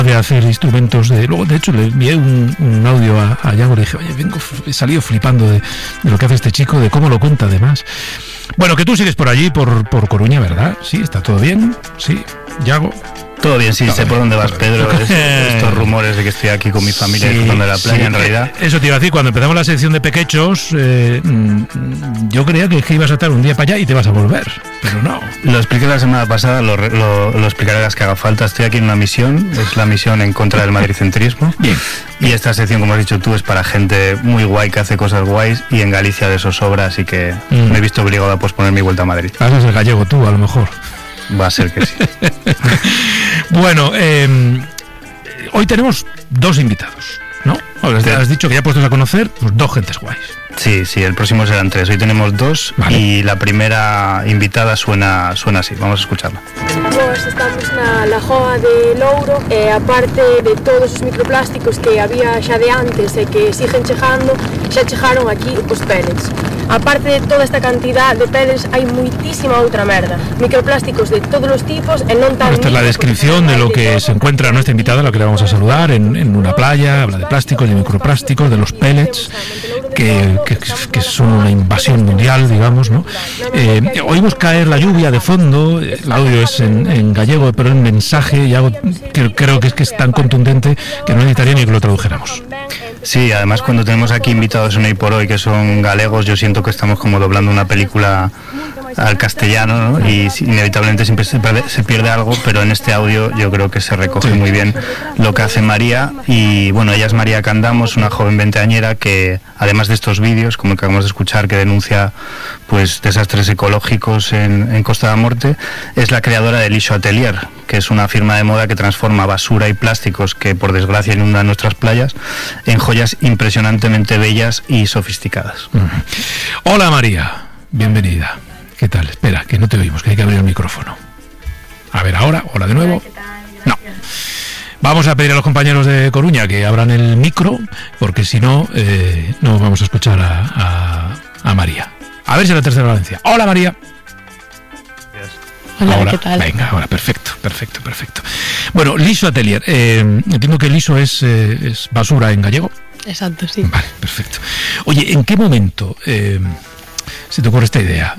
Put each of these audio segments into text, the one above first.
de hacer instrumentos luego de hecho le envié un audio a Yago, le dije, oye, he salido flipando de lo que hace este chico, de cómo lo cuenta además. Bueno, que tú sigues por allí, por Coruña, ¿verdad? Sí, está todo bien, sí, Yago. Todo bien, sí, sé por dónde vas, Pedro. Estos rumores de que estoy aquí con mi familia disfrutando de la playa, en realidad. Eso te iba a decir, cuando empezamos la sección de pequechos, yo creía que ibas a estar un día para allá y te vas a volver, pero no. Lo expliqué la semana pasada, lo explicaré las que haga falta. Estoy aquí en una misión, es la misión en contra del madridcentrismo. Bien. Y esta sección, como has dicho tú, es para gente muy guay que hace cosas guays, y en Galicia de eso sobra, así que me he visto obligado a posponer mi vuelta a Madrid. Vas a ser gallego tú, a lo mejor. Va a ser que sí. Bueno, hoy tenemos dos invitados, ¿no? Has dicho que ya puestos a conocer, pues dos gentes guays. Sí, el próximo serán 3. Hoy tenemos 2, vale. Y la primera invitada suena así. Vamos a escucharla. Nós estamos na Lagoa de Louro, e aparte de todos os microplásticos que había xa de antes e que siguen chegando, xa chegaron aquí os pellets. Aparte de toda esta cantidad de pellets, hai moitísima outra merda. Microplásticos de todos os tipos e non tan... Esta es la descripción de lo que se encuentra nuestra invitada, a la que le vamos a saludar, en una playa. Habla de plásticos, de microplásticos, de los pellets, que son una invasión mundial, digamos, ¿no? Oímos caer la lluvia de fondo, el audio es en gallego, pero el mensaje creo que es tan contundente que no necesitaría ni que lo tradujéramos. Sí, además cuando tenemos aquí invitados en Hoy por Hoy que son galegos, yo siento que estamos como doblando una película al castellano, ¿no? Y inevitablemente siempre se pierde algo, pero en este audio yo creo que se recoge muy bien lo que hace María. Y bueno, ella es María Candamos, una joven veinteañera que, además de estos vídeos, como el que acabamos de escuchar, que denuncia pues desastres ecológicos en Costa da Morte, es la creadora de Lixo Atelier, que es una firma de moda que transforma basura y plásticos que por desgracia inundan nuestras playas en joyas impresionantemente bellas y sofisticadas. Hola María, bienvenida. ¿Qué tal? Espera, que no te oímos, que hay que abrir el micrófono. A ver, ahora, hola de nuevo. No. Vamos a pedir a los compañeros de Coruña que abran el micro, porque si no, no vamos a escuchar a María. A ver si la tercera Valencia. Hola María. Hola, ahora, ¿qué tal? Venga, ahora, perfecto. Bueno, Lixo Atelier. Entiendo que liso es basura en gallego. Exacto, sí. Vale, perfecto. Oye, ¿en qué momento se te ocurre esta idea?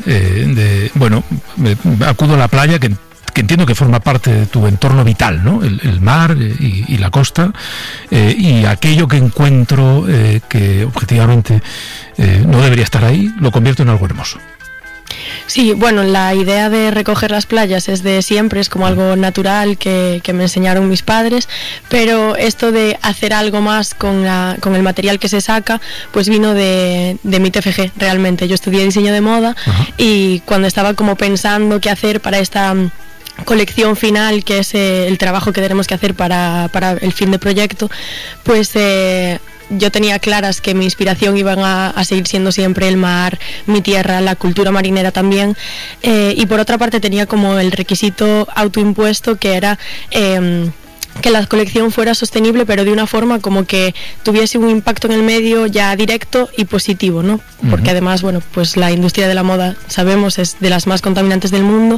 Acudo a la playa, que entiendo que forma parte de tu entorno vital, ¿no? El mar y la costa, y aquello que encuentro que objetivamente no debería estar ahí, lo convierto en algo hermoso. Sí, bueno, la idea de recoger las playas es de siempre, es como algo natural que me enseñaron mis padres, pero esto de hacer algo más con el material que se saca, pues vino de mi TFG, realmente. Yo estudié diseño de moda. Ajá. Y cuando estaba como pensando qué hacer para esta colección final, que es el trabajo que tenemos que hacer para el fin de proyecto, pues yo tenía claras que mi inspiración iban a seguir siendo siempre el mar, mi tierra, la cultura marinera también, y por otra parte tenía como el requisito autoimpuesto, que era que la colección fuera sostenible, pero de una forma como que tuviese un impacto en el medio ya directo y positivo, ¿no? Porque además, bueno, pues la industria de la moda, sabemos, es de las más contaminantes del mundo,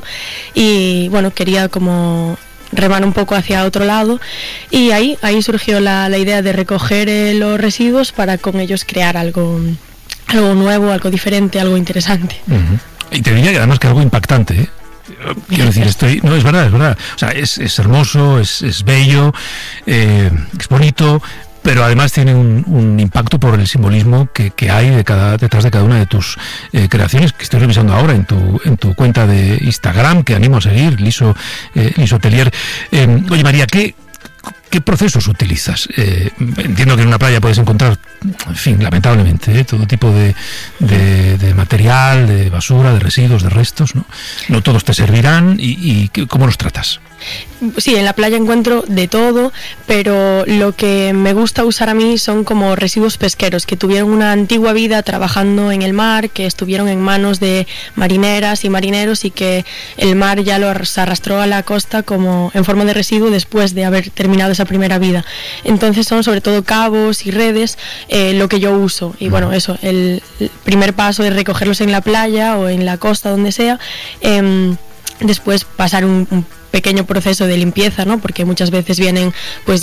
y bueno, quería como remar un poco hacia otro lado, y ahí surgió la idea de recoger los residuos para con ellos crear algo nuevo, algo diferente, algo interesante. Y te diría que además que algo impactante, ¿eh? Quiero decir, no, es verdad. O sea, es hermoso, es bello, es bonito, pero además tiene un impacto por el simbolismo que hay detrás de cada una de tus creaciones, que estoy revisando ahora en tu cuenta de Instagram, que animo a seguir, Lixo Atelier. Oye María, ¿qué procesos utilizas? Entiendo que en una playa puedes encontrar, en fin, lamentablemente, todo tipo de material, de basura, de residuos, de restos, ¿no? No todos te servirán, y ¿cómo los tratas? Sí, en la playa encuentro de todo, pero lo que me gusta usar a mí son como residuos pesqueros que tuvieron una antigua vida trabajando en el mar, que estuvieron en manos de marineras y marineros, y que el mar ya los arrastró a la costa como en forma de residuo después de haber terminado esa primera vida. Entonces son sobre todo cabos y redes lo que yo uso, y bueno, eso, el primer paso es recogerlos en la playa o en la costa, donde sea, después pasar un pequeño proceso de limpieza, ¿no? Porque muchas veces vienen pues